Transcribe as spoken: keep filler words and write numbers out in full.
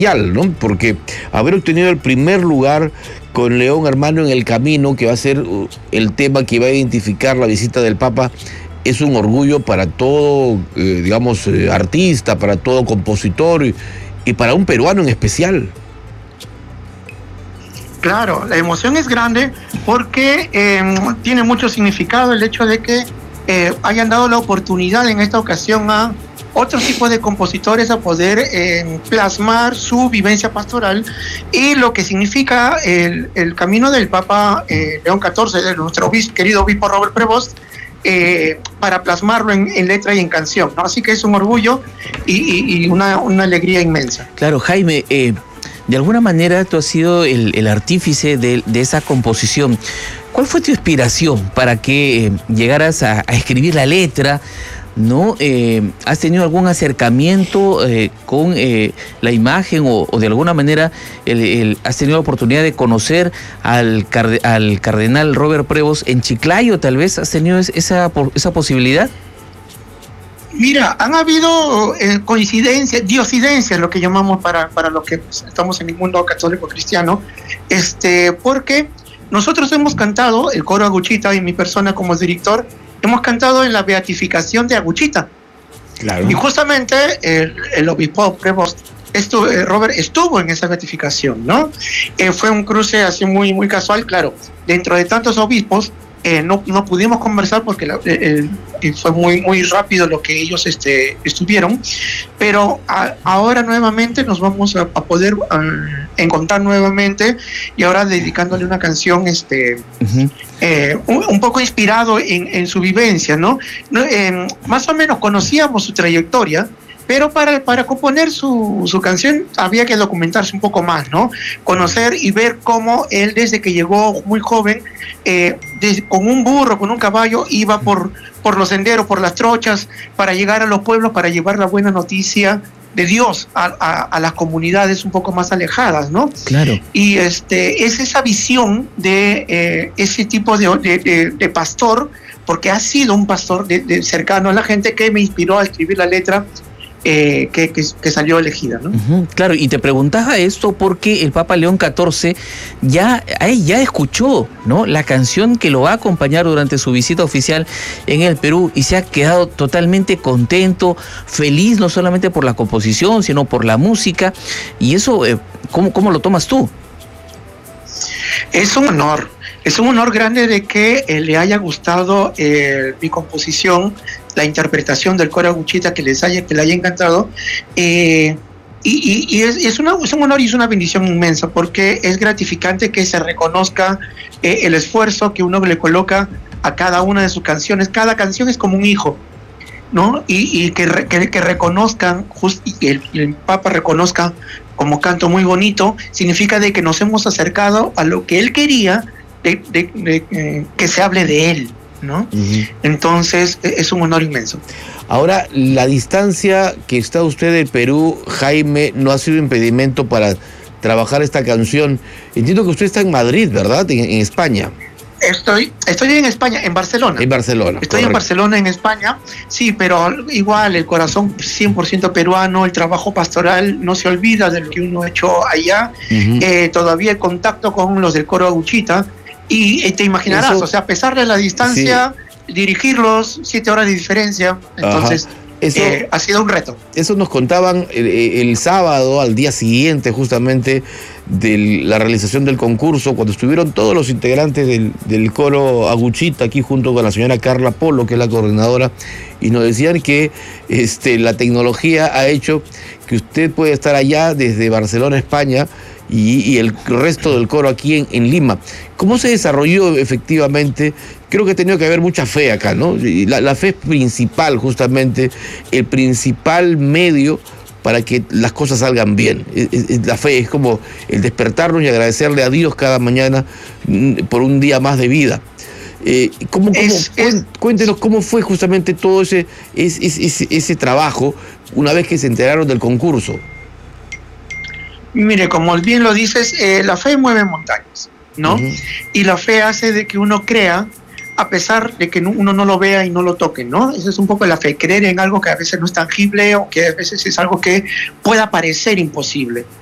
¿no? Porque haber obtenido el primer lugar con León Hermano en el Camino, que va a ser el tema que va a identificar la visita del Papa, es un orgullo para todo, eh, digamos, eh, artista, para todo compositor y, y para un peruano en especial. Claro, la emoción es grande porque eh, tiene mucho significado el hecho de que eh, hayan dado la oportunidad en esta ocasión a otros tipos de compositores a poder eh, plasmar su vivencia pastoral y lo que significa el, el camino del Papa eh, León catorce, de nuestro obispo, querido obispo Robert Prevost, eh, para plasmarlo en, en letra y en canción, ¿no? Así que es un orgullo y, y, y una, una alegría inmensa. Claro, Jaime, eh, de alguna manera tú has sido el, el artífice de, de esa composición. ¿Cuál fue tu inspiración para que eh, llegaras a, a escribir la letra? ¿No? Eh, ¿Has tenido algún acercamiento eh, con eh, la imagen o, o de alguna manera el, el, has tenido la oportunidad de conocer al, carde, al cardenal Robert Prevost en Chiclayo? ¿Tal vez has tenido esa, esa posibilidad? Mira, han habido eh, coincidencias, diosidencias, lo que llamamos para, para los que pues, estamos en el mundo católico cristiano, este, porque nosotros hemos cantado, el coro Aguchita y mi persona como director, hemos cantado en la beatificación de Aguchita. Claro. Y justamente el, el obispo Prevost, estu, eh, Robert, estuvo en esa beatificación, ¿no? Eh, fue un cruce así muy, muy casual, claro. Dentro de tantos obispos, eh, no, no pudimos conversar porque la, eh, eh, fue muy, muy rápido lo que ellos este, estuvieron, pero a, ahora nuevamente nos vamos a, a poder uh, encontrar nuevamente y ahora dedicándole una canción este, uh-huh. eh, un, un poco inspirado en, en su vivencia, ¿no? no eh, más o menos conocíamos su trayectoria, pero para, para componer su, su canción había que documentarse un poco más, ¿no? Conocer y ver cómo él desde que llegó muy joven, eh, desde, con un burro, con un caballo, iba por, por los senderos, por las trochas, para llegar a los pueblos, para llevar la buena noticia de Dios a, a, a las comunidades un poco más alejadas, ¿no? Claro. Y este, es esa visión de eh, ese tipo de, de, de, de pastor, porque ha sido un pastor de, de cercano a la gente, que me inspiró a escribir la letra Eh, que, que, que salió elegida, ¿no? Uh-huh, claro, y te preguntaba esto porque el Papa León catorce ya, ya escuchó, ¿no?, la canción que lo va a acompañar durante su visita oficial en el Perú y se ha quedado totalmente contento, feliz, no solamente por la composición, sino por la música. Y eso, eh, ¿cómo, cómo lo tomas tú? Es un honor. Es un honor grande de que eh, le haya gustado eh, mi composición, la interpretación del coro Aguchita, que les haya, que le haya encantado. Eh, y y, y es, es, una, es un honor y es una bendición inmensa, porque es gratificante que se reconozca eh, el esfuerzo que uno le coloca a cada una de sus canciones. Cada canción es como un hijo, ¿no? Y, y que, que, que reconozcan, just, y el, el Papa reconozca como canto muy bonito, significa de que nos hemos acercado a lo que él quería, de, de, de, de que se hable de él, ¿no? Uh-huh. Entonces es un honor inmenso. Ahora, la distancia que está usted del Perú, Jaime, no ha sido impedimento para trabajar esta canción. Entiendo que usted está en Madrid, ¿verdad? En, en España. Estoy, estoy en España, en Barcelona. En Barcelona. Estoy correcto. en Barcelona, en España, sí, pero igual el corazón cien por ciento peruano, el trabajo pastoral no se olvida de lo que uno ha hecho allá. Uh-huh. eh, todavía el contacto con los del coro Aguchita. Y eh, te imaginarás, Eso, o sea, a pesar de la distancia, sí. dirigirlos, siete horas de diferencia, entonces Eso, eh, ha sido un reto. Eso nos contaban el, el sábado, al día siguiente justamente de la realización del concurso, cuando estuvieron todos los integrantes del, del coro Aguchita aquí junto con la señora Carla Polo, que es la coordinadora, y nos decían que este, la tecnología ha hecho que usted puede estar allá desde Barcelona, España, Y, y el resto del coro aquí en, en Lima. ¿Cómo se desarrolló efectivamente? Creo que ha tenido que haber mucha fe acá, ¿no? La, la fe es principal, justamente, el principal medio para que las cosas salgan bien. Es, es, la fe es como el despertarnos y agradecerle a Dios cada mañana por un día más de vida. Eh, ¿cómo, cómo, es, es, cuéntenos cómo fue justamente todo ese, ese, ese, ese trabajo una vez que se enteraron del concurso. Mire, como bien lo dices, eh, la fe mueve montañas, ¿no? Uh-huh. Y la fe hace de que uno crea, a pesar de que uno no lo vea y no lo toque, ¿no? Esa es un poco la fe, creer en algo que a veces no es tangible o que a veces es algo que pueda parecer imposible.